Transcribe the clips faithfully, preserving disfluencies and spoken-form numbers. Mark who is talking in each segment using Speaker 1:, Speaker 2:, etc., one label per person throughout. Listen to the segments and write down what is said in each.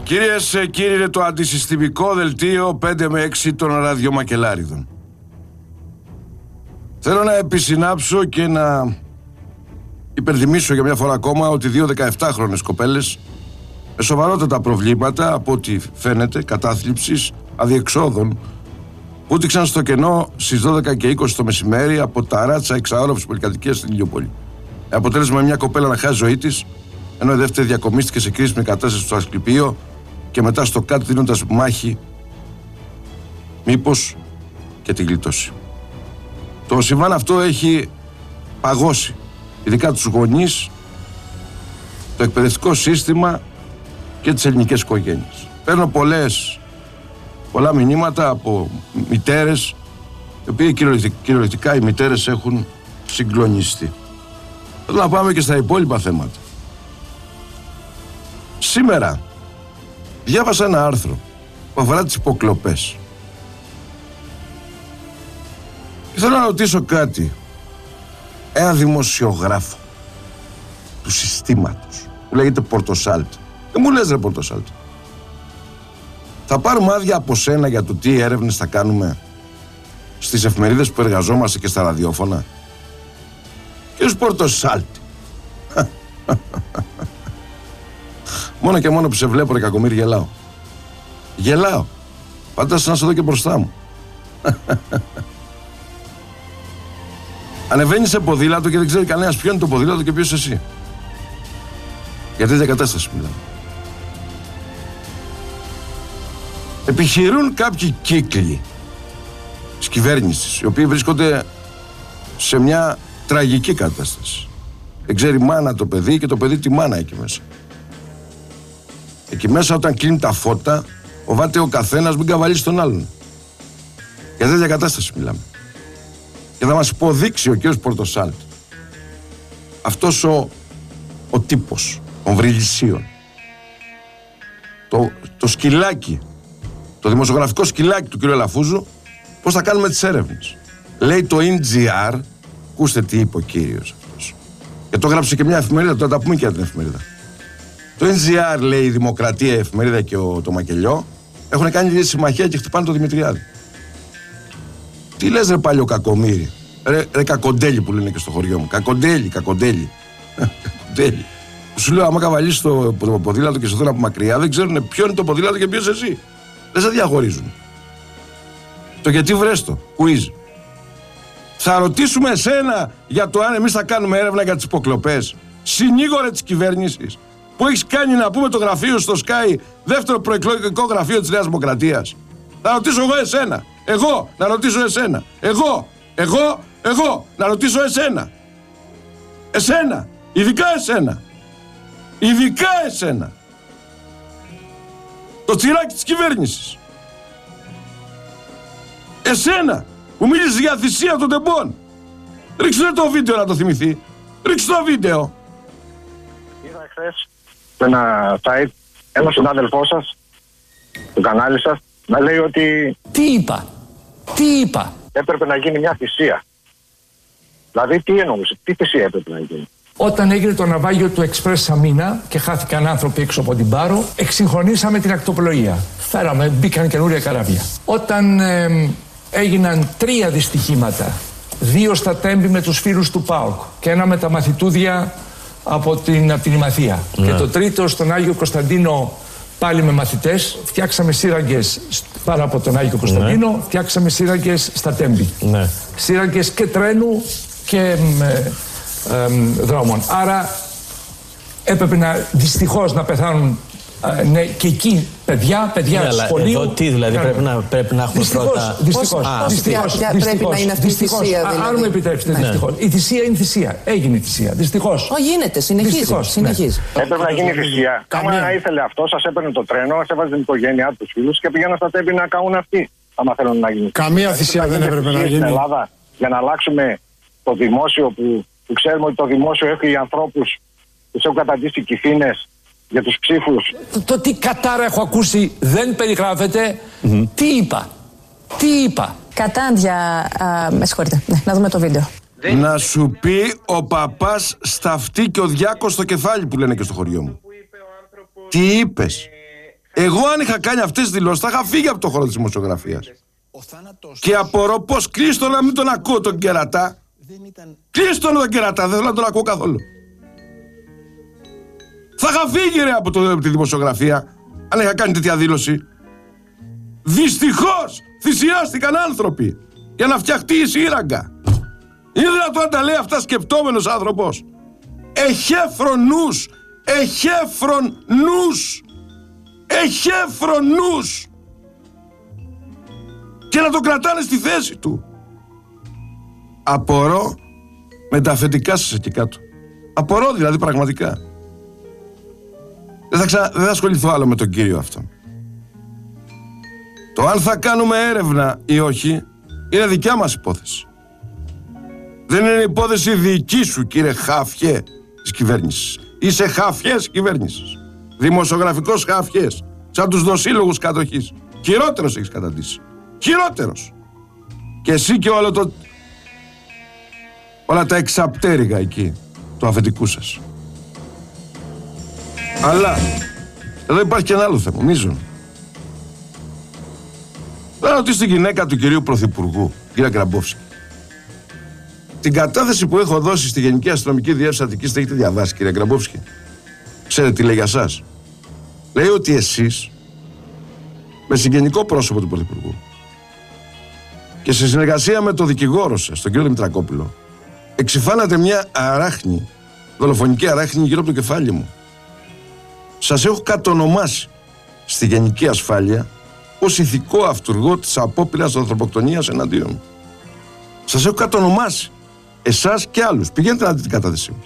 Speaker 1: Κυρίες και κύριοι, είναι το αντισυστημικό δελτίο πέντε με έξι των ραδιομακελάριδων. Θέλω να επισυνάψω και να υπενθυμίσω για μια φορά ακόμα ότι δύο δεκαεφτάχρονες κοπέλες με σοβαρότατα προβλήματα, από ό,τι φαίνεται, κατάθλιψης, αδιεξόδων, που ούτηξαν στο κενό στις δώδεκα και είκοσι το μεσημέρι από τα ράτσα εξαόροφης πολυκατοικίας στην Ηλιούπολη. Αποτέλεσμα μια κοπέλα να χάσει ζωή της, ενώ η δεύτερη διακομίστηκε σε κρίσιμη κατάσταση στο Ασκληπείο και μετά στο ΚΑΤ δίνοντας μάχη μήπως και την γλιτώσει. Το συμβάν αυτό έχει παγώσει ειδικά τους γονείς, το εκπαιδευτικό σύστημα και τις ελληνικές οικογένειες. Παίρνω πολλές, πολλά μηνύματα από μητέρες, οι οποίοι κυριολεκτικά οι μητέρες έχουν συγκλονιστεί. Θέλω να πάμε και στα υπόλοιπα θέματα. Σήμερα διάβασα ένα άρθρο που αφορά τις υποκλοπές. Και θέλω να ρωτήσω κάτι. Ένα δημοσιογράφο του συστήματος που λέγεται Πορτοσάλτη. Δεν μου λες ρε Πορτοσάλτη, θα πάρουμε άδεια από σένα για το τι έρευνες θα κάνουμε στις εφημερίδες που εργαζόμαστε και στα ραδιόφωνα? Κύριος Πορτοσάλτη, μόνο και μόνο που σε βλέπω ρε κακομοίρη γελάω. Γελάω. Φαντάσου να σε δω και μπροστά μου. Ανεβαίνει σε ποδήλατο και δεν ξέρει κανένας ποιο είναι το ποδήλατο και ποιος εσύ. Για τέτοια κατάσταση μιλάμε. Επιχειρούν κάποιοι κύκλοι της κυβέρνησης, οι οποίοι βρίσκονται σε μια τραγική κατάσταση. Δεν ξέρει μάνα το παιδί και το παιδί τη μάνα εκεί μέσα. Εκεί μέσα όταν κλείνει τα φώτα, φοβάται ο καθένας μην καβαλήσει τον άλλον. Για τέτοια κατάσταση μιλάμε. Και θα μας υποδείξει ο κύριος Πορτοσάλτη, αυτός ο, ο τύπος των βρυλισίων, το, το σκυλάκι, το δημοσιογραφικό σκυλάκι του κύριου Αλαφούζου, πώς θα κάνουμε τις έρευνες. Λέει το εν τζι αρ, ακούστε τι είπε ο κύριος αυτός. Και το έγραψε και μια εφημερίδα, τώρα τα πούμε και για την εφημερίδα. Το εν τζι αρ, λέει, η Δημοκρατία, η εφημερίδα και ο, το Μακελιό, έχουν κάνει συμμαχία και χτυπάνε το Δημητριάδη. Τι λες ρε παλιό κακομοίρη, ρε, ρε κακοντέλη που λένε και στο χωριό μου. Κακοντέλη, κακοντέλη. Κακοντέλη. Σου λέω, άμα καβαλείς το, το ποδήλατο και σε δουν από μακριά, δεν ξέρουν ποιο είναι το ποδήλατο και ποιος εσύ. Δεν σε διαχωρίζουν. Το γιατί βρες το, quiz. Θα ρωτήσουμε εσένα για το αν εμείς θα κάνουμε έρευνα για τις υποκλοπές. Συνήγορε της κυβέρνησης που έχεις κάνει, να πούμε, το γραφείο στο Sky, δεύτερο προεκλογικό γραφείο της Νέας Δημοκρατίας. Θα ρωτήσω εγώ εσένα. Εγώ να ρωτήσω εσένα. Εγώ, εγώ, εγώ να ρωτήσω εσένα. Εσένα, ειδικά εσένα. Ειδικά εσένα. Το τσιράκι της κυβέρνησης. Εσένα που μίλησες για θυσία των τεμπών. Ρίξτε το βίντεο να το θυμηθεί. Ρίξτε το βίντεο.
Speaker 2: Είδα χθες σε ένα site ένα συνάδελφό σας, το κανάλι σας, να λέει ότι...
Speaker 3: Τι είπα, τι είπα.
Speaker 2: Έπρεπε να γίνει μια θυσία. Δηλαδή τι εννοούσε, τι θυσία έπρεπε να γίνει?
Speaker 3: Όταν έγινε το ναυάγιο του Express Σαμίνα και χάθηκαν άνθρωποι έξω από την Πάρο, εξυγχρονίσαμε την ακτοπλοεία. Φέραμε, μπήκαν καινούρια καράβια. Όταν ε, έγιναν τρία δυστυχήματα, δύο στα Τέμπη με τους φίλους του ΠΑΟΚ και ένα με τα μαθητούδια από την, από την Ημαθία. Ναι. Και το τρίτο στον Άγιο Κωνσταντίνο, πάλι με μαθητές, φτιάξαμε σύραγγες πάνω από τον Άγιο Κωνσταντίνο, ναι. Φτιάξαμε σύραγγες στα Τέμπη. Ναι. Σύραγγες και τρένου και ε, ε, δρόμων. Άρα έπρεπε να, δυστυχώς, να πεθάνουν ε, ναι, και εκεί παιδιά, παιδιά
Speaker 4: ναι,
Speaker 3: του σχολείου.
Speaker 4: Εδώ τι δηλαδή, πρέπει να, πρέπει να έχουμε
Speaker 3: δυστυχώς,
Speaker 4: πρώτα...
Speaker 3: Δυστυχώς,
Speaker 4: Α,
Speaker 3: δυστυχώς,
Speaker 5: ποια πρέπει να είναι αυτή η θυσία, δηλαδή?
Speaker 3: Αν μου επιτρέψετε, ναι. Δυστυχώς. Η θυσία είναι θυσία. Έγινε η θυσία, δυστυχώς.
Speaker 5: Ω, γίνεται, συνεχίζει.
Speaker 3: Δυστυχώς,
Speaker 5: συνεχίζει.
Speaker 2: Ναι. Έπρεπε να γίνει θυσία. Άμα ήθελε αυτό, σας έπαιρνε το τρένο, σας έβαζε την οικογένειά, τους φίλους και πήγαιναν στα Τέμπη να κάνουν αυτοί. Άμα θέλουν να γίνει.
Speaker 6: Καμία θυσία δεν έπρεπε να γίνει.
Speaker 2: Στην Ελλάδα, για να αλλάξουμε το δημόσιο, που, που ξέρουμε ότι το δημόσιο έχει ανθρώπους που τους έχουν καταντήσει κυφήνες για τους ψήφους.
Speaker 3: Το, το τι κατάρα έχω ακούσει δεν περιγράφεται. Mm-hmm. Τι είπα, τι είπα.
Speaker 5: Κατάντια, α, με συγχωρείτε, ναι, να δούμε το βίντεο.
Speaker 1: Να σου πει ο παπάς στα αυτή και ο διάκος στο κεφάλι που λένε και στο χωριό μου. Τι είπες? Εγώ αν είχα κάνει αυτές τις δηλώσεις θα είχα φύγει από το χώρο της δημοσιογραφίας. Και απορώ πως κλείστο να μην τον ακούω τον Κερατά. Κλείστο τον Κερατά, δεν θέλω να τον ακούω καθόλου. Θα είχα φύγει ρε από, το, από τη δημοσιογραφία αν είχα κάνει τέτοια δήλωση. Δυστυχώς θυσιάστηκαν άνθρωποι για να φτιαχτεί η σύραγγα. Είναι δυνατόν να τα λέει αυτά σκεπτόμενος άνθρωπος? Εχέφρον νους, εχέφρον νους, εχέφρον νους, και να το κρατάνε στη θέση του. Απορώ με τα αφεντικά σας εκεί κάτω. Απορώ δηλαδή πραγματικά. Δεν θα, ξα... δεν θα ασχοληθώ άλλο με τον κύριο αυτό. Το αν θα κάνουμε έρευνα ή όχι είναι δικιά μας υπόθεση. Δεν είναι υπόθεση δική σου, κύριε χαφιέ της κυβέρνησης. Είσαι χαφιές κυβέρνησης. Δημοσιογραφικός χαφιές. Σαν τους δοσύλλογους κατοχής. Χειρότερος έχεις καταντήσει. Χειρότερος. Και εσύ και όλο το... όλα τα εξαπτέρυγα εκεί του αφεντικού σας. Αλλά εδώ υπάρχει και ένα άλλο θέμα, μείζον. Θα ρωτήσω τη γυναίκα του κυρίου Πρωθυπουργού, κυρία Γκραμπόφσκι. Την κατάθεση που έχω δώσει στη Γενική Αστυνομική Διεύθυνση Αττικής, την έχετε διαβάσει, κυρία Γκραμπόφσκι? Ξέρετε τι λέει για σας? Λέει ότι εσείς, με συγγενικό πρόσωπο του Πρωθυπουργού και σε συνεργασία με τον δικηγόρο σας, τον κύριο Δημητρακόπουλο, εξυφάνατε μια αράχνη, δολοφονική αράχνη γύρω από το κεφάλι μου. Σας έχω κατονομάσει στη Γενική Ασφάλεια ως ηθικό αυτούργο της απόπειρας ανθρωποκτονίας εναντίον μου. Σας έχω κατονομάσει. Εσάς και άλλους. Πηγαίνετε να δείτε την κατάθεσή μου.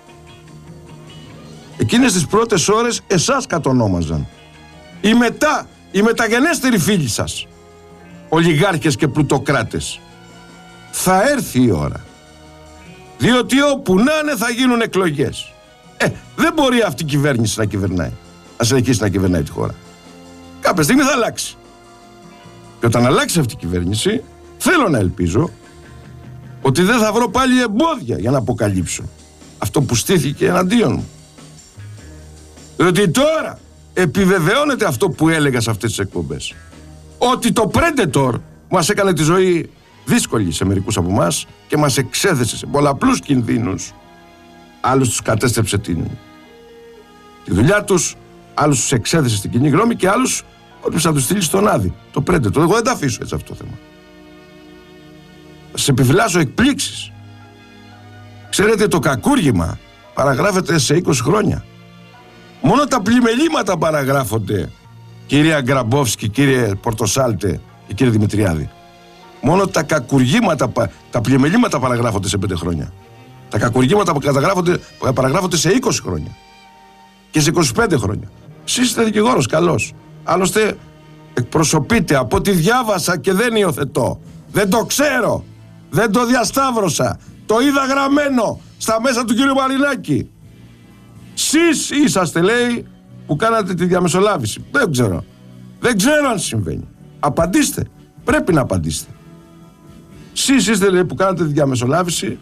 Speaker 1: Εκείνες τις πρώτες ώρες εσάς κατονόμαζαν. Οι μετά, οι μεταγενέστεροι φίλοι σας, ολιγάρχες και πλουτοκράτες. Θα έρθει η ώρα. Διότι όπου να είναι θα γίνουν εκλογές. Ε, δεν μπορεί αυτή η κυβέρνηση να κυβερνάει. Να συνεχίσει να κυβερνάει τη χώρα. Κάποια στιγμή θα αλλάξει. Και όταν αλλάξει αυτή η κυβέρνηση, θέλω να ελπίζω ότι δεν θα βρω πάλι εμπόδια για να αποκαλύψω αυτό που στήθηκε εναντίον μου. Διότι τώρα επιβεβαιώνεται αυτό που έλεγα σε αυτές τις εκπομπές. Ότι το Predator μας έκανε τη ζωή δύσκολη σε μερικούς από εμάς και μας εξέθεσε σε πολλαπλούς κινδύνους. Άλλους τους κατέστρεψε την, τη δουλειά τους, άλλους τους εξέθεσε στην κοινή γνώμη και άλλους ότι θα τους στείλει στον Άδη. Το Predator. Εγώ δεν τα αφήσω έτσι αυτό το θέμα. Θα σε επιφυλάσσω εκπλήξεις. Ξέρετε, το κακούργημα παραγράφεται σε είκοσι χρόνια. Μόνο τα πλημελήματα παραγράφονται, κυρία Γκραμπόφσκι, κύριε Πορτοσάλτε και κύριε Δημητριάδη. Μόνο τα κακουργήματα, τα πλημελήματα παραγράφονται σε πέντε χρόνια. Τα κακουργήματα που καταγράφονται, παραγράφονται σε είκοσι χρόνια. Και σε είκοσι πέντε χρόνια. Εσείς είστε δικηγόρος, καλός. Άλλωστε εκπροσωπείτε από ό,τι διάβασα και δεν υιοθετώ. Δεν το ξέρω. Δεν το διασταύρωσα. Το είδα γραμμένο στα μέσα του κύριου Μαρινάκη. Σεις είσαστε, λέει, που κάνατε τη διαμεσολάβηση. Δεν ξέρω. Δεν ξέρω αν συμβαίνει. Απαντήστε. Πρέπει να απαντήσετε. Σεις είστε, λέει, που κάνατε τη διαμεσολάβηση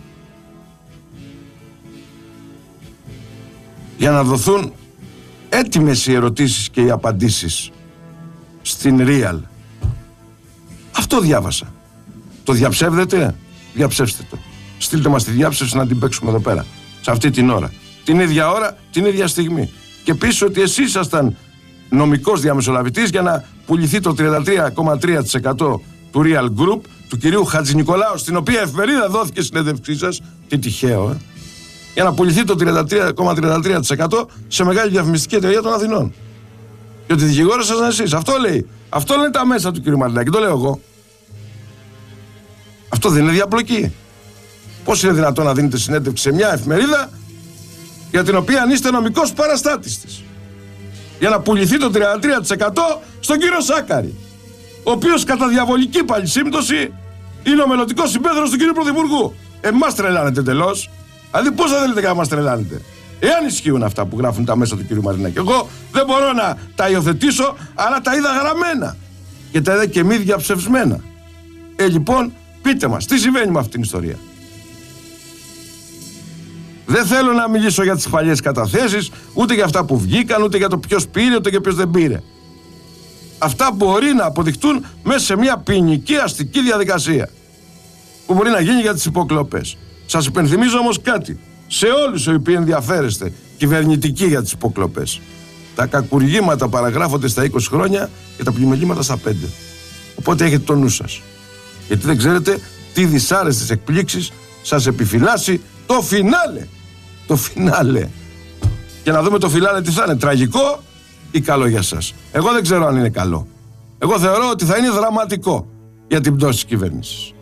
Speaker 1: για να δοθούν έτοιμες οι ερωτήσεις και οι απαντήσεις στην Real. Αυτό διάβασα. Το διαψεύδετε? Διαψεύστε το. Στείλτε μας τη διάψευση να την παίξουμε εδώ πέρα. Σε αυτή την ώρα. Την ίδια ώρα, την ίδια στιγμή. Και επίσης ότι εσείς ήσασταν νομικός διαμεσολαβητής για να πουληθεί το τριάντα τρία κόμμα τρία τοις εκατό του Real Group, του κυρίου Χατζηνικολάου, στην οποία εφημερίδα δόθηκε συνέντευξή σας. Τι τυχαίο, ε. Για να πουληθεί το τριάντα τρία κόμμα τριάντα τρία τοις εκατό σε μεγάλη διαφημιστική εταιρεία των Αθηνών. Και ότι δικηγόρος σας εσείς. Αυτό λέει. Αυτό λένε τα μέσα του κύριου Μαρινάκη. Το λέω εγώ. Αυτό δεν είναι διαπλοκή? Πώς είναι δυνατόν να δίνετε συνέντευξη σε μια εφημερίδα για την οποία είστε νομικός παραστάτης της, για να πουληθεί το τριάντα τρία τοις εκατό στον κύριο Σάκαρη, ο οποίος κατά διαβολική πάλι σύμπτωση είναι ο μελλοντικός συμπέδρος του κύριου Πρωθυπουργού? Εμάς τρελάνετε εντελώς. Δηλαδή πώς θα θέλετε να μας τρελάνετε? Εάν ισχύουν αυτά που γράφουν τα μέσα του κύριου Μαρινάκη. Εγώ δεν μπορώ να τα υιοθετήσω, αλλά τα είδα γραμμένα και τα είδα και μη διαψευσμένα. Ε, λοιπόν, πείτε μας, τι συμβαίνει με αυτήν την ιστορία? Δεν θέλω να μιλήσω για τις παλιές καταθέσεις, ούτε για αυτά που βγήκαν, ούτε για το ποιος πήρε, ούτε για ποιος δεν πήρε. Αυτά μπορεί να αποδειχτούν μέσα σε μια ποινική αστική διαδικασία που μπορεί να γίνει για τις υποκλοπές. Σας υπενθυμίζω όμως κάτι. Σε όλους οι οποίοι ενδιαφέρεστε κυβερνητικοί για τις υποκλοπές, τα κακουργήματα παραγράφονται στα είκοσι χρόνια και τα πλημελήματα στα πέντε. Οπότε έχετε το νου σας. Γιατί δεν ξέρετε τι δυσάρεστες εκπλήξεις σας επιφυλάσσει το φινάλε. Το φινάλε. Και να δούμε το φινάλε τι θα είναι, τραγικό ή καλό για σας. Εγώ δεν ξέρω αν είναι καλό. Εγώ θεωρώ ότι θα είναι δραματικό για την πτώση της κυβέρνησης.